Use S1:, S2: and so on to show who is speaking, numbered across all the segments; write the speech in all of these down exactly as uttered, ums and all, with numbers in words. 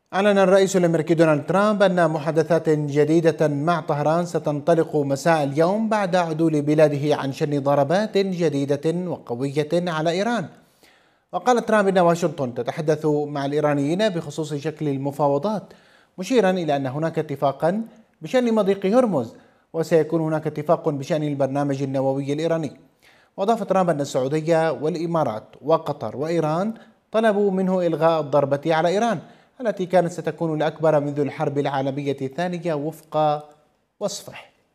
S1: أعلن الرئيس الأمريكي دونالد ترامب أن محادثات جديدة مع طهران ستنطلق مساء اليوم بعد عدول بلاده عن شن ضربات جديدة وقوية على إيران. وقال ترامب إن واشنطن تتحدث مع الإيرانيين بخصوص شكل المفاوضات، مشيرا إلى أن هناك اتفاقا بشأن مضيق هرمز، وسيكون هناك اتفاق بشأن البرنامج النووي الإيراني. وأضاف ترامب أن السعودية والإمارات وقطر وإيران طلبوا منه إلغاء الضربة على إيران التي كانت ستكون الأكبر منذ الحرب العالمية الثانية وفق وصفه.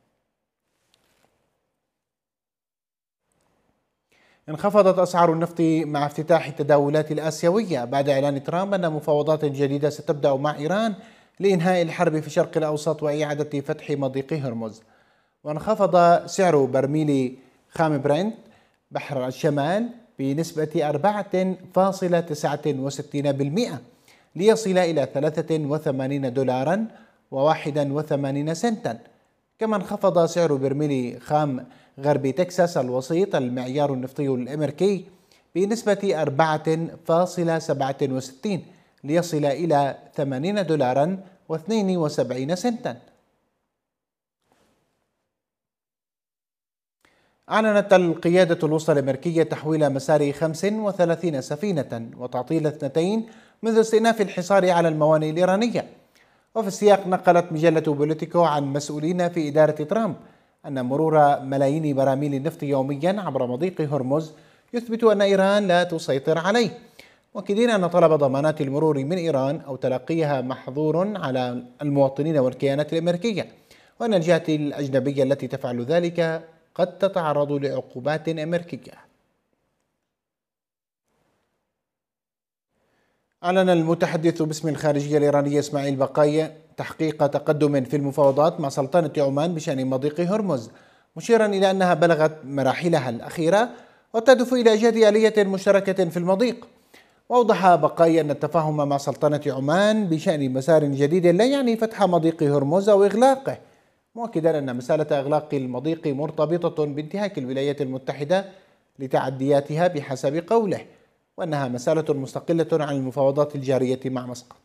S1: انخفضت أسعار النفط مع افتتاح التداولات الآسيوية بعد إعلان ترامب أن مفاوضات جديدة ستبدأ مع إيران لإنهاء الحرب في الشرق الأوسط وإعادة فتح مضيق هرمز. وانخفض سعر برميل خام برنت بحر الشمال بنسبة أربعة فاصلة تسعة وستين بالمئة ليصل إلى ثلاثة وثمانين دولارا وواحد وثمانين سنتا. كما انخفض سعر برميل خام غرب تكساس الوسيط المعيار النفطي الأمريكي بنسبة أربعة فاصلة سبعة وستين ليصل إلى ثمانين دولارا واثنين وسبعين سنتا. أعلنت القيادة الوسطى الأمريكية تحويل مسار خمس وثلاثين سفينة وتعطيل اثنتين منذ استئناف الحصار على الموانئ الإيرانية. وفي السياق نقلت مجلة بوليتيكو عن مسؤولين في إدارة ترامب أن مرور ملايين براميل النفط يوميا عبر مضيق هرمز يثبت أن إيران لا تسيطر عليه، مؤكدين أن طلب ضمانات المرور من إيران أو تلقيها محظور على المواطنين والكيانات الأمريكية، وأن الجهات الأجنبية التي تفعل ذلك قد تتعرض لعقوبات أمريكية. أعلن المتحدث باسم الخارجية الإيرانية إسماعيل بقاي تحقيق تقدم في المفاوضات مع سلطنة عمان بشأن مضيق هرمز، مشيرا إلى أنها بلغت مراحلها الأخيرة وتهدف إلى إيجاد آلية مشتركة في المضيق. وأوضح بقاي أن التفاهم مع سلطنة عمان بشأن مسار جديد لا يعني فتح مضيق هرمز أو إغلاقه، مؤكدا أن مسألة إغلاق المضيق مرتبطة بانتهاك الولايات المتحدة لتعدياتها بحسب قوله، وأنها مسألة مستقلة عن المفاوضات الجارية مع مسقط.